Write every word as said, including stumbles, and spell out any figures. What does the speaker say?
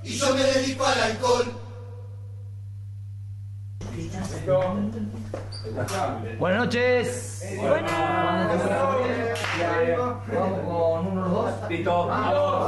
y yo me dedico al alcohol. Buenas noches. Buenas. Vamos con uno, dos. Listo.